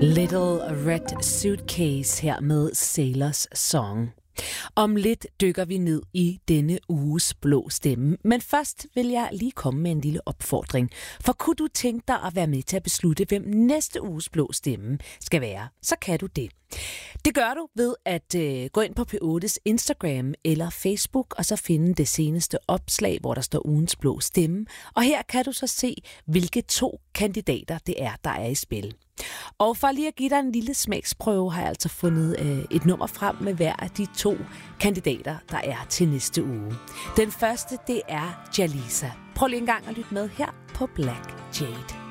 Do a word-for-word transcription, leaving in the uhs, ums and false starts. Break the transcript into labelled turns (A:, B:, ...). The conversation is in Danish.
A: Little Red Suitcase her med Sailors Song. Om lidt dykker vi ned i denne uges blå stemme. Men først vil jeg lige komme med en lille opfordring. For kunne du tænke dig at være med til at beslutte, hvem næste uges blå stemme skal være, så kan du det. Det gør du ved at øh, gå ind på P ottes Instagram eller Facebook, og så finde det seneste opslag, hvor der står ugens blå stemme. Og her kan du så se, hvilke to kandidater det er, der er i spil. Og for lige at give dig en lille smagsprøve, har jeg altså fundet øh, et nummer frem med hver af de to kandidater, der er til næste uge. Den første, det er Jalisa. Prøv lige en gang at lytte med her på Black Jade.